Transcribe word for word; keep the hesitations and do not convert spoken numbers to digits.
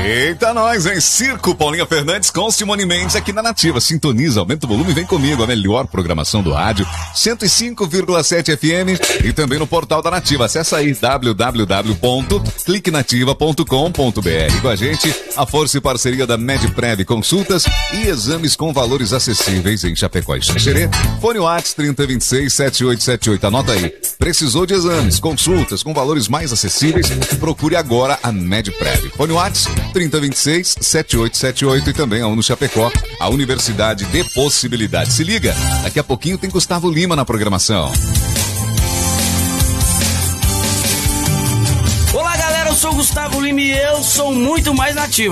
Eita, nós, hein? Circo Paulinha Fernandes com Simone Mendes aqui na Nativa. Sintoniza, aumenta o volume e vem comigo. A melhor programação do rádio, cento e cinco vírgula sete F M e também no portal da Nativa. Acesse aí w w w ponto clique nativa ponto com ponto b r. Com a gente, a força e parceria da MedPrev Consultas e exames com valores acessíveis em Chapecó e Xerê. Fone Whats trinta, vinte e seis, setenta e oito setenta e oito. Anota aí. Precisou de exames, consultas com valores mais acessíveis? Procure agora a MedPrev. Fone Whats trinta, vinte e seis, setenta e oito setenta e oito e também a Uno Chapecó, a Universidade de Possibilidades. Se liga, daqui a pouquinho tem Gustavo Lima na programação. Olá galera, eu sou o Gustavo Lima e eu sou muito mais nativo.